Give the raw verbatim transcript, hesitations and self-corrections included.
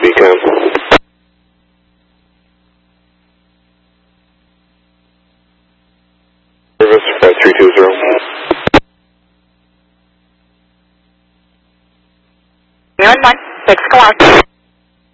decom. Service five three two zero. You're on one. Six, come on.